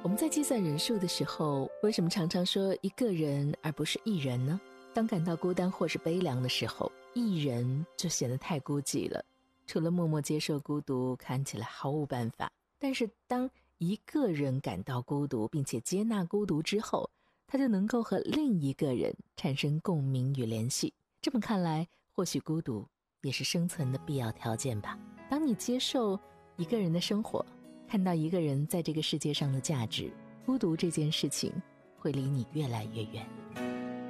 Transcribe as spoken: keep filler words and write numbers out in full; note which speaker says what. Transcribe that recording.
Speaker 1: 我们在计算人数的时候，为什么常常说一个人而不是一人呢？当感到孤单或是悲凉的时候，一人就显得太孤寂了，除了默默接受孤独，看起来毫无办法。但是当一个人感到孤独并且接纳孤独之后，他就能够和另一个人产生共鸣与联系。这么看来，或许孤独也是生存的必要条件吧。当你接受一个人的生活，看到一个人在这个世界上的价值，孤独这件事情会离你越来越远。